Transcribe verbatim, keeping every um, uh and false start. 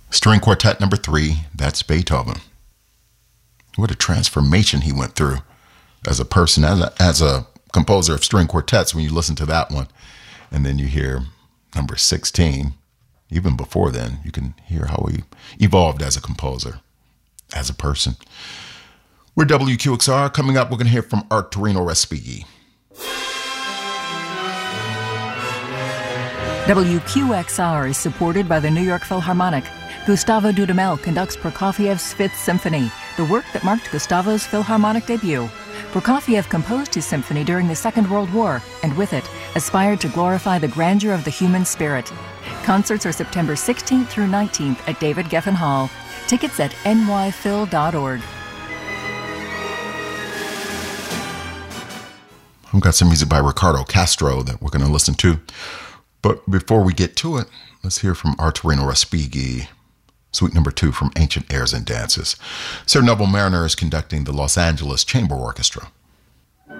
String Quartet number three, that's Beethoven. What a transformation he went through as a person, as a, as a composer of string quartets when you listen to that one. And then you hear number sixteen, even before then, you can hear how he evolved as a composer, as a person. We're W Q X R. Coming up, we're going to hear from Arturino Respighi. W Q X R is supported by the New York Philharmonic. Gustavo Dudamel conducts Prokofiev's Fifth Symphony, the work that marked Gustavo's Philharmonic debut. Prokofiev composed his symphony during the Second World War, and with it, aspired to glorify the grandeur of the human spirit. Concerts are September sixteenth through nineteenth at David Geffen Hall. Tickets at n y phil dot org. I've got some music by Ricardo Castro that we're going to listen to. But before we get to it, let's hear from Arturino Respighi, Suite number two from Ancient Airs and Dances. Sir Neville Marriner is conducting the Los Angeles Chamber Orchestra.